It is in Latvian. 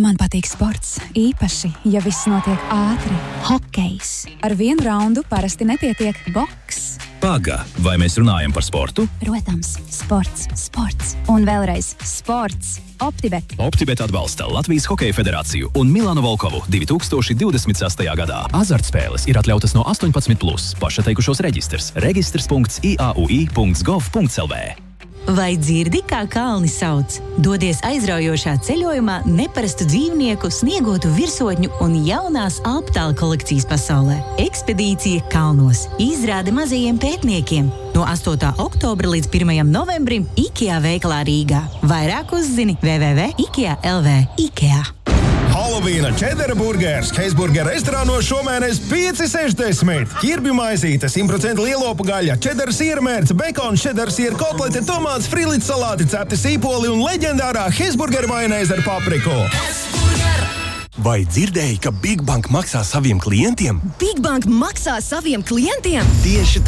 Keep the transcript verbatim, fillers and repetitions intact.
Man patīk sports, īpaši, ja viss notiek ātri. Hokejs. Ar vienu raundu parasti nepietiek. Boks. Paga, vai mēs runājam par sportu? Protams, sports, sports un vēlreiz sports. Optibet. Optibet atbalsta Latvijas Hokeja federāciju un Milānu Volkovu divi tūkstoši divdesmit sestajā gadā. Azartspēles ir atļautas no astoņpadsmit plus. Pašateikušos reģistrs. Registrs punkts i a u i punkts gov punkts l v. Vai dzirdi, kā kalni sauc? Dodies aizraujošā ceļojumā neparastu dzīvnieku, sniegotu virsotņu un jaunās alptālu kolekcijas pasaulē. Ekspedīcija kalnos. Izrāde mazajiem pētniekiem. No astotā oktobra līdz pirmajam novembrim IKEA veikalā Rīgā. Vairāk uzzini w w w punkts ikea punkts l v. IKEA. Halovīna čedara burgers Heisburger restorāno šomēnes pieci sešdesmit. Ķirbju maizīte, simt procentu lielopu gaļa, čedara siermērce, bekons, čedara siera kotlete, tomāts, frilīts salāti, cepti sīpoli un leģendārā Heisburger majonēze ar papriku. Vai dzirdēji, ka Big Bank maksā saviem klientiem? Big Bank maksā saviem klientiem? Tieši